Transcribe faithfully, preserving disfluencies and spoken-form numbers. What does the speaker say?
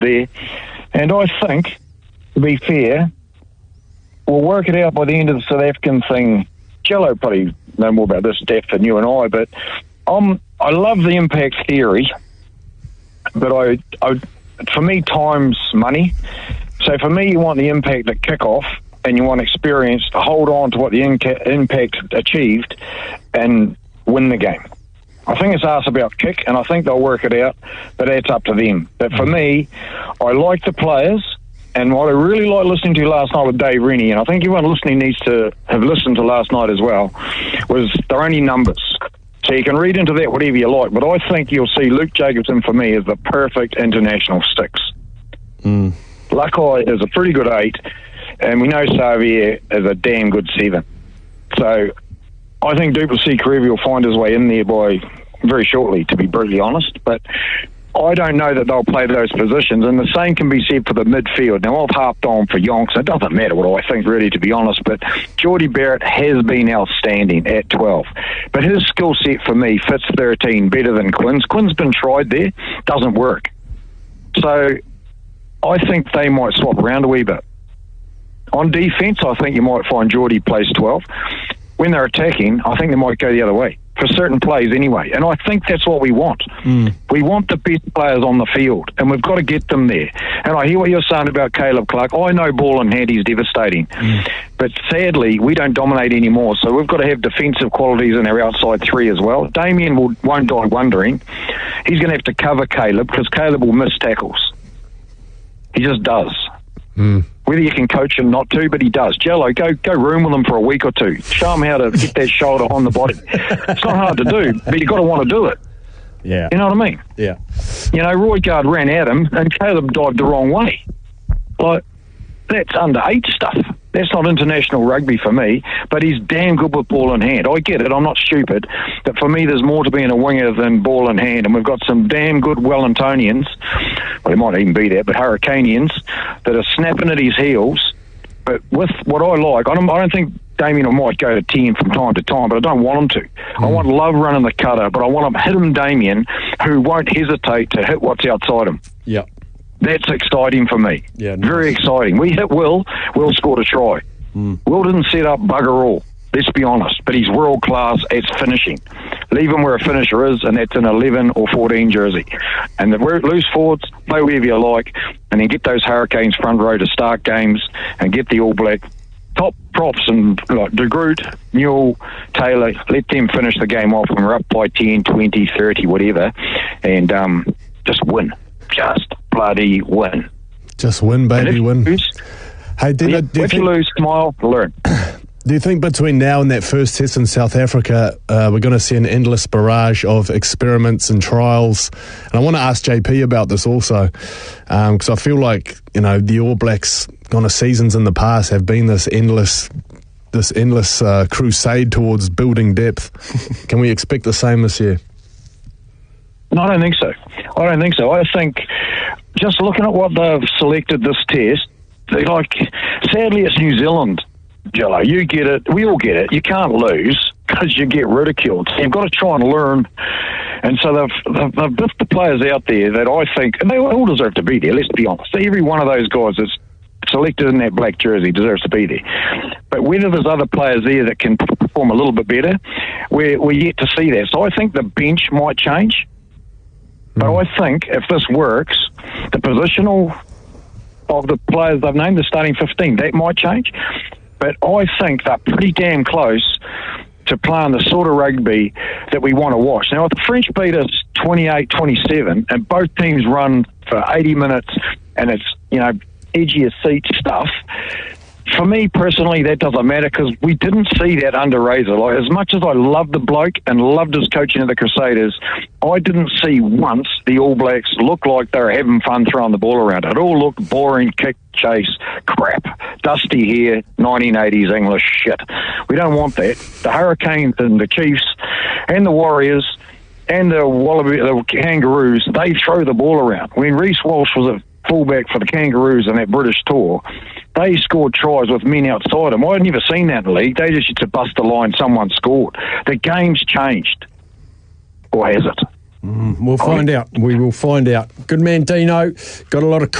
there. And I think, to be fair, we'll work it out by the end of the South African thing. Jello probably know more about this depth than you and I, but um, I love the impact theory, but I, I, for me, time's money. So for me, you want the impact at kickoff, and you want experience to hold on to what the inca- impact achieved and win the game. I think it's asked about kick, and I think they'll work it out, but that's up to them. But for me, I like the players, and what I really liked listening to last night with Dave Rennie, and I think everyone listening needs to have listened to last night as well, was they're only numbers. So you can read into that whatever you like, but I think you'll see Luke Jacobson, for me, is the perfect international six. Mm. Lakai is a pretty good eight, and we know Xavier is a damn good seven. So I think Duplessis Karevi will find his way in there by very shortly, to be brutally honest. But I don't know that they'll play those positions, and the same can be said for the midfield. Now, I've harped on for Yonks. It doesn't matter what I think, really, to be honest, but Geordie Barrett has been outstanding at twelve. But his skill set, for me, fits thirteen better than Quinn's. Quinn's been tried there. Doesn't work. So I think they might swap around a wee bit. On defence, I think you might find Geordie plays twelve. When they're attacking, I think they might go the other way, for certain plays anyway. And I think that's what we want. Mm. We want the best players on the field, and we've got to get them there. And I hear what you're saying about Caleb Clark. I know ball in hand, he's devastating. Mm. But sadly, we don't dominate anymore, so we've got to have defensive qualities in our outside three as well. Damien will, won't die wondering. He's going to have to cover Caleb, because Caleb will miss tackles. He just does. Mm. Whether you can coach him not to, but he does. Jello, go go room with him for a week or two. Show him how to get that shoulder on the body. It's not hard to do, but you've got to want to do it. Yeah. You know what I mean? Yeah. You know, Roy Gard ran at him, and Caleb dived the wrong way. Like, that's under eight stuff. That's not international rugby for me, but he's damn good with ball in hand. I get it, I'm not stupid, but for me there's more to being a winger than ball in hand, and we've got some damn good Wellingtonians, well, they might even be there, but Hurricanians, that are snapping at his heels. But with what I like, I don't, I don't think Damien might go to ten from time to time, but I don't want him to. Mm. I want Love running the cutter, but I want him hit him Damien, who won't hesitate to hit what's outside him. Yeah. That's exciting for me. Yeah, nice. Very exciting. We hit Will, Will scored a try. Mm. Will didn't set up bugger all, let's be honest, but he's world class at finishing. Leave him where a finisher is, and that's an eleven or fourteen jersey. And the loose forwards, play wherever you like, and then get those Hurricanes front row to start games, and get the All Black top props and like De Groot, Newell, Taylor, let them finish the game off when we're up by ten, twenty, thirty, whatever, and um, just win. Just bloody win. Just win, baby, win. Lose, hey, Dino, yeah, do you if think, you lose, smile, learn. Do you think between now and that first test in South Africa, uh, we're going to see an endless barrage of experiments and trials? And I want to ask J P about this also, because um, I feel like, you know, the All Blacks, on seasons in the past, have been this endless, this endless uh, crusade towards building depth. Can we expect the same this year? No, I don't think so. I don't think so. I think just looking at what they've selected this test, they like, sadly it's New Zealand, Jello. You get it. We all get it. You can't lose because you get ridiculed. So you've got to try and learn. And so they've, they've, they've biffed the players out there that I think, and they all deserve to be there, let's be honest. Every one of those guys that's selected in that black jersey deserves to be there. But whether there's other players there that can perform a little bit better, we're, we're yet to see that. So I think the bench might change. But I think if this works, the positional of the players they've named, the starting fifteen, that might change. But I think they're pretty damn close to playing the sort of rugby that we want to watch. Now, if the French beat us twenty-eight twenty-seven and both teams run for eighty minutes and it's, you know, edgier seat stuff, for me personally, that doesn't matter because we didn't see that under Razor. Like, as much as I loved the bloke and loved his coaching of the Crusaders, I didn't see once the All Blacks look like they were having fun throwing the ball around. It all looked boring, kick, chase, crap. Dusty hair, nineteen eighties English shit. We don't want that. The Hurricanes and the Chiefs and the Warriors and the Wallaby, the Kangaroos, they throw the ball around. When Reece Walsh was a fullback for the Kangaroos on that British tour, they scored tries with men outside them. I'd never seen that in the league. They just used to bust the line, someone scored. The game's changed. Or has it? Mm, we'll find out. We will find out. Good man, Dino. Got a lot of